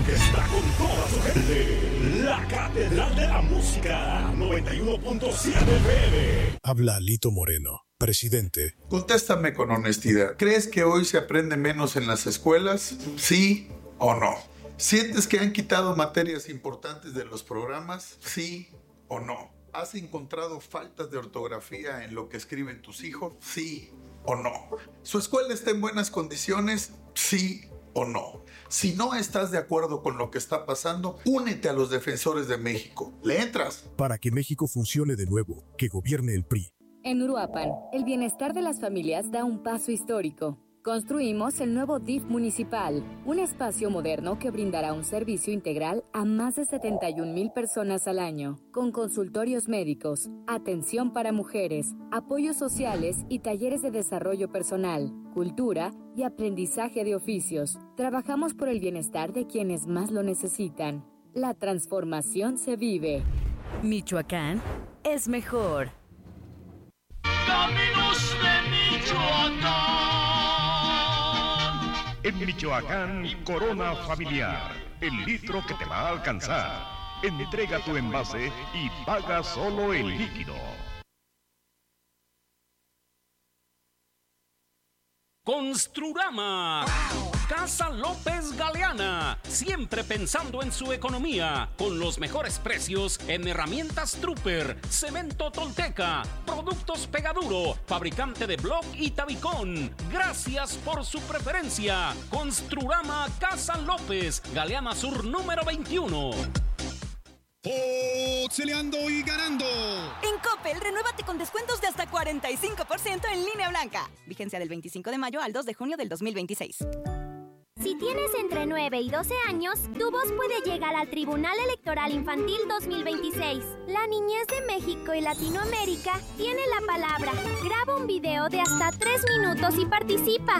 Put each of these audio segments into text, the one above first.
que está con toda su gente. La Catedral de la Música, 91.7 FM. Habla Lito Moreno, presidente. Contéstame con honestidad. ¿Crees que hoy se aprende menos en las escuelas? ¿Sí o no? ¿Sientes que han quitado materias importantes de los programas? ¿Sí o no? ¿Has encontrado faltas de ortografía en lo que escriben tus hijos? ¿Sí o no? ¿Su escuela está en buenas condiciones? ¿Sí o no? Si no estás de acuerdo con lo que está pasando, únete a los defensores de México. ¿Le entras? Para que México funcione de nuevo, que gobierne el PRI. En Uruapan, el bienestar de las familias da un paso histórico. Construimos el nuevo DIF municipal, un espacio moderno que brindará un servicio integral a más de 71,000 personas al año, con consultorios médicos, atención para mujeres, apoyos sociales y talleres de desarrollo personal, cultura y aprendizaje de oficios. Trabajamos por el bienestar de quienes más lo necesitan. La transformación se vive. Michoacán es mejor. Caminos de Michoacán. En Michoacán, Corona Familiar, el litro que te va a alcanzar. Entrega tu envase y paga solo el líquido. Construrama. Casa López Galeana, siempre pensando en su economía, con los mejores precios en herramientas Trooper, cemento Tolteca, productos Pegaduro, fabricante de bloc y tabicón. Gracias por su preferencia. Construrama Casa López, Galeana Sur número 21. Peleando y ganando. En Coppel, renuévate con descuentos de hasta 45% en línea blanca. Vigencia del 25 de mayo al 2 de junio del 2026. Si tienes entre 9 y 12 años, tu voz puede llegar al Tribunal Electoral Infantil 2026. La niñez de México y Latinoamérica tiene la palabra. Graba un video de hasta 3 minutos y participa.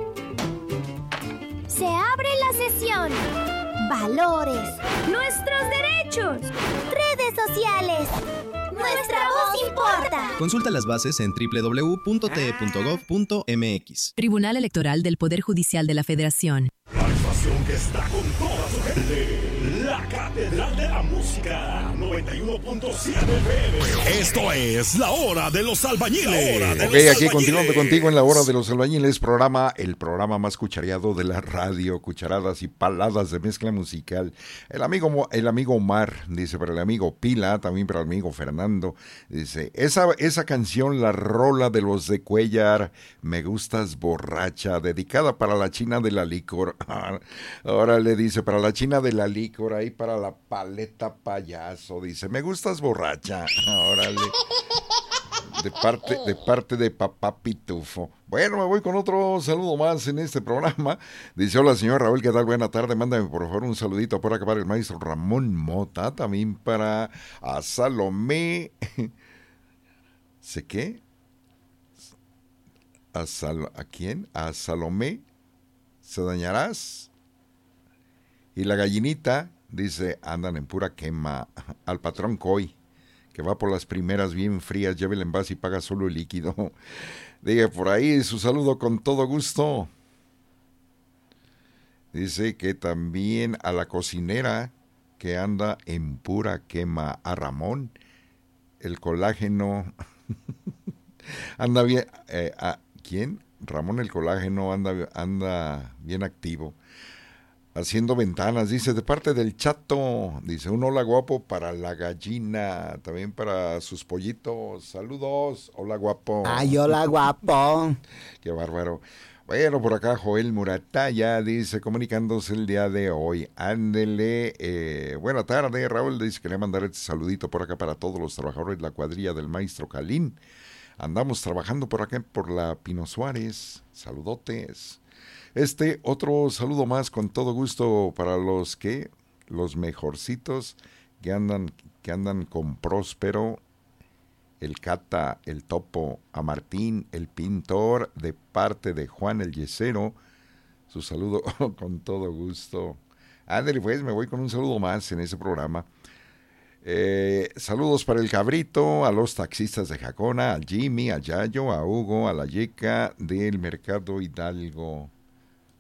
Se abre la sesión. Valores. Nuestros derechos. Redes sociales. Nuestra voz importa. Consulta las bases en www.te.gov.mx. Tribunal Electoral del Poder Judicial de la Federación. La estación que está con toda su gente. La Catedral de la Música, 91.7 FM. Esto es La Hora de los Albañiles. Aquí continuando contigo en La Hora de los Albañiles, el programa más cuchareado de la radio, cucharadas y paladas de mezcla musical. El amigo Omar, dice, para el amigo Pila, también para el amigo Fernando, dice, esa canción, La Rola de los de Cuellar, Me Gustas Borracha, dedicada para la China de la Licor. Ahora le dice, para la China de la Licor, ahí para la Paleta Payaso, dice, Me Gustas Borracha. Órale. De parte de Papá Pitufo. Bueno, me voy con otro saludo más en este programa. Dice, hola señor Raúl, ¿qué tal? Buena tarde, mándame por favor un saludito por acá para el maestro Ramón Mota, también para a Salomé. ¿Sé qué? ¿A quién? A Salomé Se Dañarás. Y la gallinita, dice, andan en pura quema. Al patrón Coy, que va por las primeras bien frías, lleva el envase y paga solo el líquido. Diga por ahí su saludo con todo gusto. Dice que también a la cocinera que anda en pura quema, a Ramón, el colágeno anda bien. ¿A quién? Ramón el colágeno anda bien activo. Haciendo ventanas, dice, de parte del Chato, dice, un hola guapo para la gallina, también para sus pollitos, saludos, hola guapo. Ay, hola guapo. Qué bárbaro. Bueno, por acá Joel Murataya dice, comunicándose el día de hoy, ándele, buena tarde, Raúl, dice que le mandaré este saludito por acá para todos los trabajadores de la cuadrilla del maestro Calín. Andamos trabajando por acá por la Pino Suárez, saludotes. Otro saludo más con todo gusto para los mejorcitos que andan con Próspero, el Cata, el Topo, a Martín, el Pintor, de parte de Juan el Yesero. Su saludo con todo gusto. Ándale pues, me voy con un saludo más en ese programa. Saludos para el Cabrito, a los taxistas de Jacona, a Jimmy, a Yayo, a Hugo, a la Yeca del Mercado Hidalgo.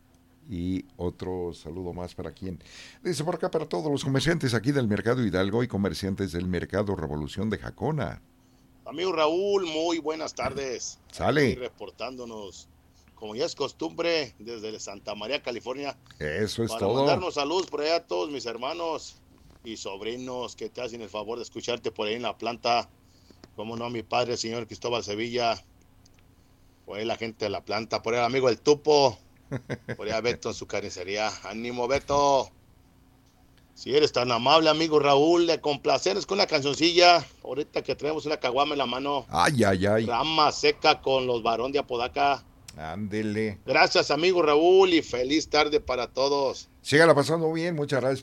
Y otro saludo más para quien. Dice por acá, para todos los comerciantes aquí del Mercado Hidalgo y comerciantes del Mercado Revolución de Jacona. Amigo Raúl, muy buenas tardes. Sale. Aquí reportándonos, como ya es costumbre, desde Santa María, California. Eso es para todo. mandarnos saludos por allá a todos mis hermanos y sobrinos que te hacen el favor de escucharte por ahí en la planta. Como no, mi padre, el señor Cristóbal Sevilla. Por ahí la gente de la planta. Por ahí el amigo El Tupo. Por allá Beto en su carnicería. ¡Ánimo, Beto! Si eres tan amable, amigo Raúl, de complaceres con una cancioncilla. Ahorita que traemos una caguama en la mano. Ay, ay, ay. Rama seca con los Barón de Apodaca. Ándele. Gracias, amigo Raúl, y feliz tarde para todos. Sígala pasando bien, muchas gracias